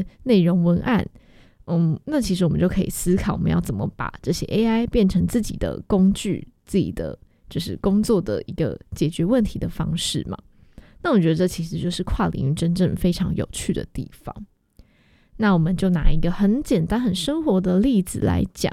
些内容文案，那其实我们就可以思考我们要怎么把这些 AI 变成自己的工具，自己的就是工作的一个解决问题的方式嘛。那我觉得这其实就是跨领域真正非常有趣的地方。那我们就拿一个很简单很生活的例子来讲，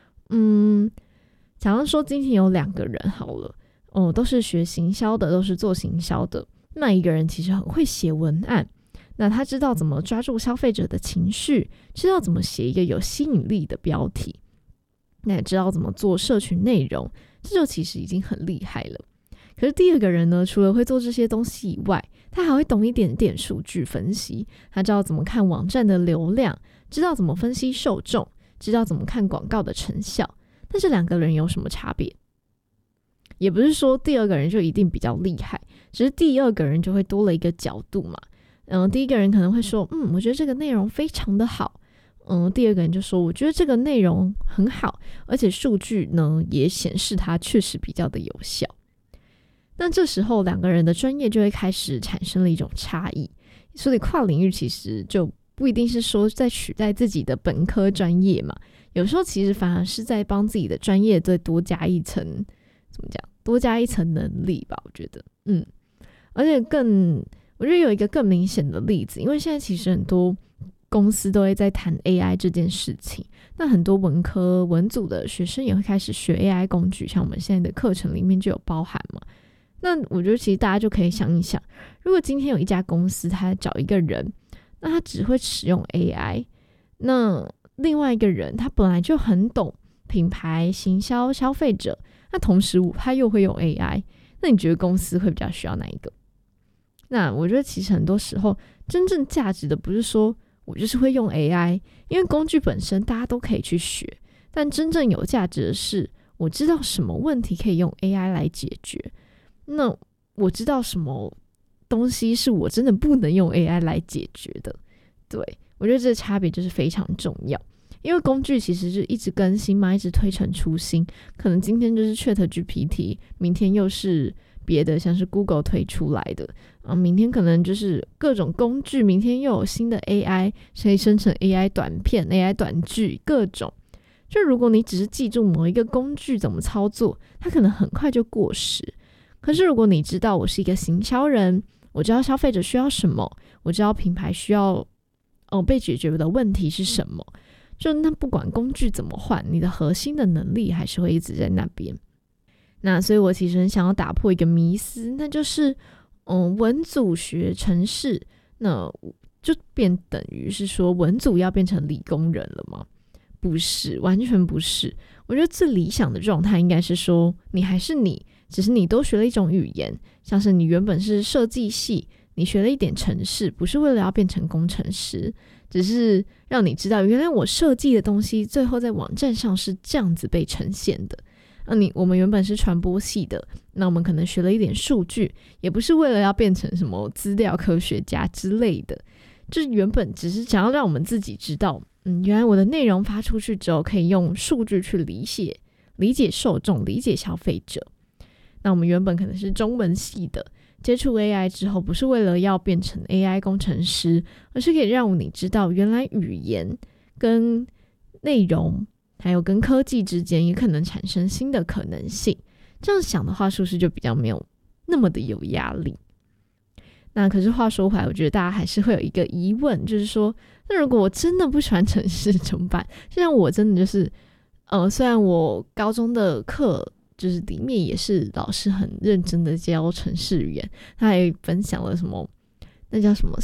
假如说今天有2个人好了，都是学行销的，都是做行销的，那一个人其实很会写文案，那他知道怎么抓住消费者的情绪，知道怎么写一个有吸引力的标题，那也知道怎么做社群内容，这就其实已经很厉害了。可是第2个人呢，除了会做这些东西以外，他还会懂一点点数据分析，他知道怎么看网站的流量，知道怎么分析受众，知道怎么看广告的成效。但这2个人有什么差别？也不是说第2个人就一定比较厉害，只是第2个人就会多了一个角度嘛。第1个人可能会说，我觉得这个内容非常的好。第2个人就说，我觉得这个内容很好，而且数据呢也显示它确实比较的有效。那这时候2个人的专业就会开始产生了一种差异，所以跨领域其实就不一定是说在取代自己的本科专业嘛，有时候其实反而是在帮自己的专业再多加一层，怎么讲，多加一层能力吧，我觉得。而且我觉得有一个更明显的例子，因为现在其实很多公司都会在谈 AI 这件事情，那很多文科文组的学生也会开始学 AI 工具，像我们现在的课程里面就有包含嘛。那我觉得其实大家就可以想一想，如果今天有一家公司他找一个人，那他只会使用 AI， 那另外一个人他本来就很懂品牌行销消费者，那同时他又会用 AI， 那你觉得公司会比较需要哪一个？那我觉得其实很多时候真正价值的不是说我就是会用 AI， 因为工具本身大家都可以去学，但真正有价值的是我知道什么问题可以用 AI 来解决，那我知道什么东西是我真的不能用 AI 来解决的。对，我觉得这个差别就是非常重要，因为工具其实就一直更新嘛，一直推陈出新，可能今天就是 ChatGPT， 明天又是别的像是 Google 推出来的，明天可能就是各种工具，明天又有新的 AI 可以生成 AI 短片 AI 短剧，各种。就如果你只是记住某一个工具怎么操作，它可能很快就过时。可是如果你知道我是一个行销人，我知道消费者需要什么，我知道品牌需要被解决的问题是什么，就那不管工具怎么换，你的核心的能力还是会一直在那边。那所以我其实很想要打破一个迷思，那就是文组学程式，那就变等于是说文组要变成理工人了吗？不是，完全不是。我觉得最理想的状态应该是说你还是你，只是你都学了一种语言，像是你原本是设计系，你学了一点程式，不是为了要变成工程师，只是让你知道原来我设计的东西最后在网站上是这样子被呈现的。我们原本是传播系的，那我们可能学了一点数据，也不是为了要变成什么资料科学家之类的，就是原本只是想要让我们自己知道原来我的内容发出去之后可以用数据去理解受众，理解消费者。那我们原本可能是中文系的，接触 AI 之后不是为了要变成 AI 工程师，而是可以让你知道原来语言跟内容还有跟科技之间也可能产生新的可能性。这样想的话是不是就比较没有那么的有压力？那可是话说回来，我觉得大家还是会有一个疑问，就是说那如果我真的不喜欢程式怎么办？就像我真的就是虽然我高中的课就是里面也是老师很认真的教程式语言，他还分享了什么那叫什么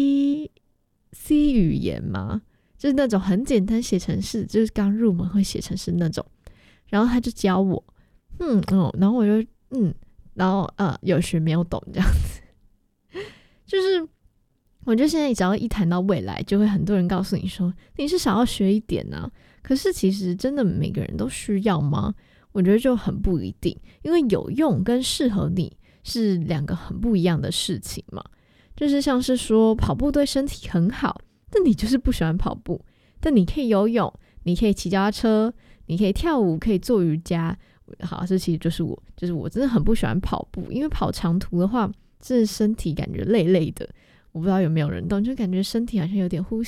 C 语言吗？就是那种很简单写程式，就是刚入门会写程式那种，然后他就教我然后我就然后有学没有懂这样子。就是我觉得现在只要一谈到未来，就会很多人告诉你说你是想要学一点啊，可是其实真的每个人都需要吗？我觉得就很不一定，因为有用跟适合你是2个很不一样的事情嘛。就是像是说跑步对身体很好，但你就是不喜欢跑步，但你可以游泳，你可以骑脚踏车，你可以跳舞，可以做瑜伽。好，这其实就是我真的很不喜欢跑步，因为跑长途的话真的身体感觉累累的，我不知道有没有人懂，就感觉身体好像有点呼